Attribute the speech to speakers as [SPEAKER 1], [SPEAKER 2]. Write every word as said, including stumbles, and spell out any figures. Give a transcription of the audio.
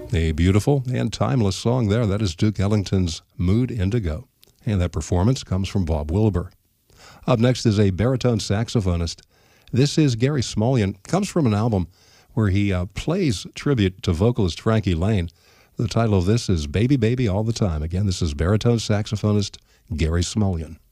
[SPEAKER 1] A beautiful and timeless song there. That is Duke Ellington's Mood Indigo. And that performance comes from Bob Wilbur. Up next is a baritone saxophonist. This is Gary Smulyan. Comes from an album where he uh, plays tribute to vocalist Frankie Laine. The title of this is Baby Baby All the Time. Again, this is baritone saxophonist Gary Smulyan.